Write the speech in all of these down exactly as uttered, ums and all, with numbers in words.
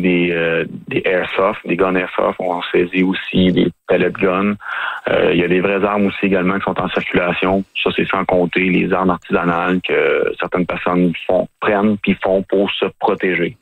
des, euh, des airsoft, des guns airsoft. On saisit aussi des pellet guns. Euh, il y a des vraies armes aussi également qui sont en circulation. Ça, c'est sans compter les armes artisanales que certaines personnes font, prennent puis font pour se protéger.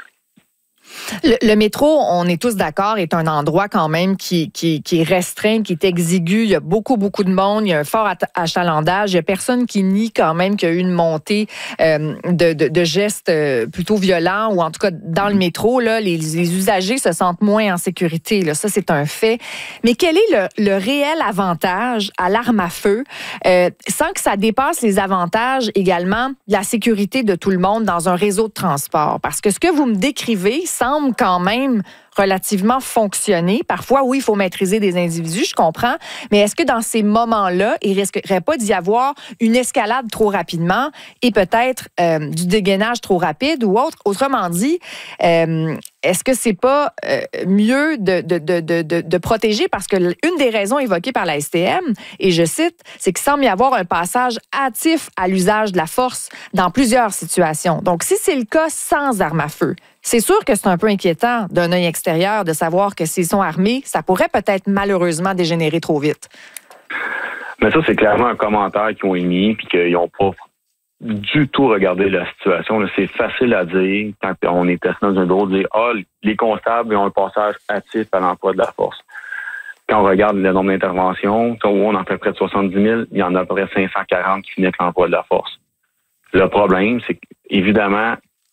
Le, le métro, on est tous d'accord, est un endroit quand même qui, qui, qui est restreint, qui est exigu. Il y a beaucoup, beaucoup de monde. Il y a un fort achalandage. Il y a personne qui nie quand même qu'il y a eu une montée euh, de, de, de gestes plutôt violents, ou en tout cas, dans le métro, là, les, les usagers se sentent moins en sécurité. Là. Ça, c'est un fait. Mais quel est le, le réel avantage à l'arme à feu, euh, sans que ça dépasse les avantages également de la sécurité de tout le monde dans un réseau de transport? Parce que ce que vous me décrivez semble quand même relativement fonctionner. Parfois, oui, il faut maîtriser des individus, je comprends, mais est-ce que dans ces moments-là, il ne risquerait pas d'y avoir une escalade trop rapidement et peut-être euh, du dégainage trop rapide ou autre? Autrement dit, euh, est-ce que c'est pas euh, mieux de, de, de, de, de protéger? Parce que une des raisons évoquées par la S T M, et je cite, c'est qu'il semble y avoir un passage hâtif à l'usage de la force dans plusieurs situations. Donc, si c'est le cas sans arme à feu, c'est sûr que c'est un peu inquiétant d'un œil extérieur de savoir que s'ils sont armés, ça pourrait peut-être malheureusement dégénérer trop vite. Mais ça, c'est clairement un commentaire qu'ils ont émis puis qu'ils n'ont pas du tout regardé la situation. Là, c'est facile à dire quand on est assis dans un bureau de dire « Ah, les constables ont un passage hâtif à l'emploi de la force ». Quand on regarde le nombre d'interventions, on en fait près de soixante-dix mille, il y en a à peu près cinq cent quarante qui finissent avec l'emploi de la force. Le problème, c'est qu'évidemment,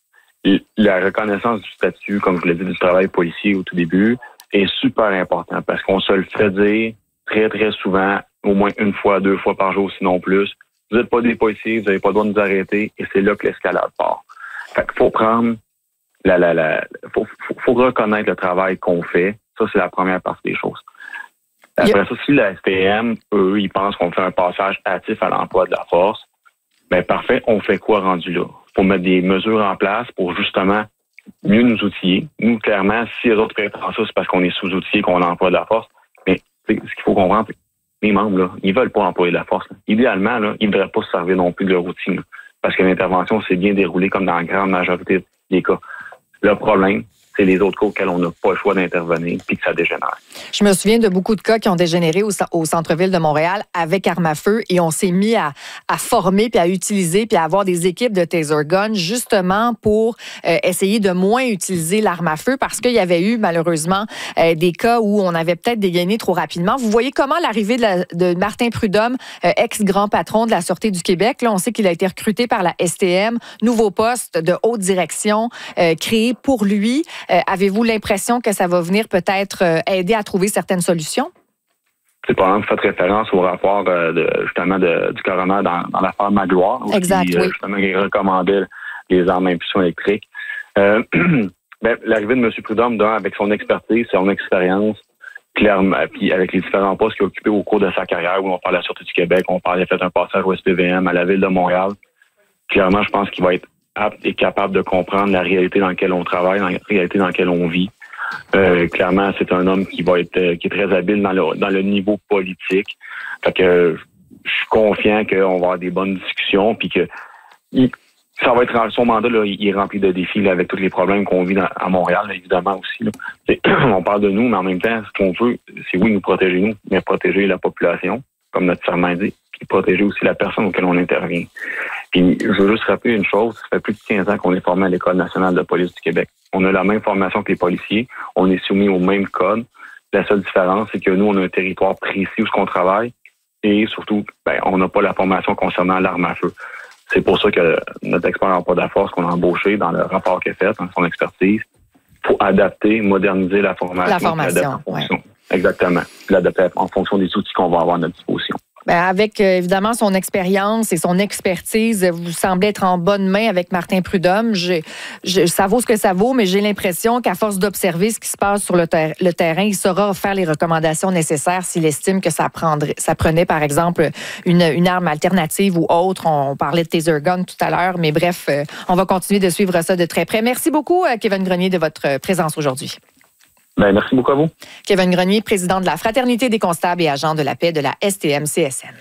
la reconnaissance du statut, comme je l'ai dit, du travail policier au tout début, est super important parce qu'on se le fait dire très, très souvent, au moins une fois, deux fois par jour, sinon plus. Vous n'êtes pas des policiers, vous n'avez pas le droit de nous arrêter et c'est là que l'escalade part. Fait qu'il faut prendre la, la, la, faut, faut, faut reconnaître le travail qu'on fait. Ça, c'est la première partie des choses. Après yep. ça, si la S T M, eux, ils pensent qu'on fait un passage hâtif à l'emploi de la force, ben parfait, on fait quoi rendu là? Faut mettre des mesures en place pour justement mieux nous outiller. Nous, clairement, si les autres prétendent ça, c'est parce qu'on est sous-outillés, qu'on emploie de la force. Mais ce qu'il faut comprendre, c'est que les membres, là, ils veulent pas employer de la force. Là. Idéalement, là, ils ne devraient pas se servir non plus de leur routine. Là, parce que l'intervention s'est bien déroulée comme dans la grande majorité des cas. Le problème, c'est les autres cas auxquels on n'a pas le choix d'intervenir puis que ça dégénère. Je me souviens de beaucoup de cas qui ont dégénéré au, au centre-ville de Montréal avec arme à feu et on s'est mis à, à former puis à utiliser puis à avoir des équipes de taser gun justement pour euh, essayer de moins utiliser l'arme à feu parce qu'il y avait eu malheureusement euh, des cas où on avait peut-être dégainé trop rapidement. Vous voyez comment l'arrivée de, la, de Martin Prudhomme, euh, ex-grand patron de la Sûreté du Québec, là, on sait qu'il a été recruté par la S T M, nouveau poste de haute direction euh, créé pour lui. Euh, avez-vous l'impression que ça va venir peut-être euh, aider à trouver certaines solutions? C'est par exemple, vous faites référence au rapport euh, de, justement de, du coroner dans, dans l'affaire Magloire. Exact, qui, oui. Euh, justement, il recommandait les armes à impulsion électrique. Euh, ben, l'arrivée de M. Prudhomme, d'un, avec son expertise, son expérience, clairement, puis avec les différents postes qu'il a occupés au cours de sa carrière, où on parle de la Sûreté du Québec, on parle, il a fait un passage au S P V M, à la Ville de Montréal. Clairement, je pense qu'il va être apte et capable de comprendre la réalité dans laquelle on travaille, la réalité dans laquelle on vit. Euh, clairement, c'est un homme qui va être euh, qui est très habile dans le dans le niveau politique. Fait que euh, je suis confiant qu'on va avoir des bonnes discussions, puis que il, ça va être son mandat là, il est rempli de défis là, avec tous les problèmes qu'on vit dans, à Montréal, là, évidemment aussi. Là. On parle de nous, mais en même temps, ce qu'on veut, c'est oui nous protéger nous, mais protéger la population, comme notre serment dit, puis protéger aussi la personne auquel on intervient. Puis, je veux juste rappeler une chose, ça fait plus de quinze ans qu'on est formé à l'École nationale de police du Québec. On a la même formation que les policiers, on est soumis au même code. La seule différence, c'est que nous, on a un territoire précis où on travaille et surtout, ben, on n'a pas la formation concernant l'arme à feu. C'est pour ça que notre expert en emploi de la force qu'on a embauché dans le rapport qu'il a fait, dans son expertise, faut adapter, moderniser la formation. La formation, en fonction. Ouais. Exactement. L'adapter en fonction des outils qu'on va avoir à notre disposition. Bien, avec euh, évidemment son expérience et son expertise, vous semblez être en bonne main avec Martin Prudhomme. Je, je, ça vaut ce que ça vaut, mais j'ai l'impression qu'à force d'observer ce qui se passe sur le, ter- le terrain, il saura faire les recommandations nécessaires s'il estime que ça, prendrait, ça prenait, par exemple, une, une arme alternative ou autre. On, on parlait de taser gun tout à l'heure, mais bref, euh, on va continuer de suivre ça de très près. Merci beaucoup, euh, Kevin Grenier, de votre présence aujourd'hui. Ben, merci beaucoup à vous. Kevin Grenier, président de la Fraternité des constables et agents de la paix de la S T M C S N.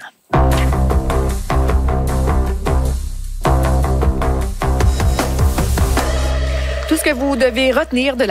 Tout ce que vous devez retenir de la